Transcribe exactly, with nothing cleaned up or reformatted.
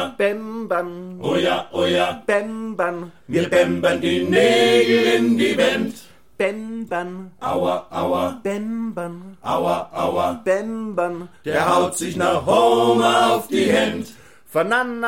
ja, Bembern, oh ja, oh ja, Bembern, wir bembern die Nägel in die Wand. Bembern, Aua, aua, Bembern, aua, aua, Bembern, der haut sich nach Homer auf die Hand. voneinander